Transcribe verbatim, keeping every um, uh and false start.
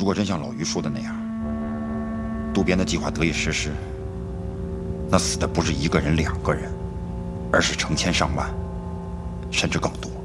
果真像老于说的那样，渡边的计划得以实施，那死的不是一个人、两个人，而是成千上万，甚至更多。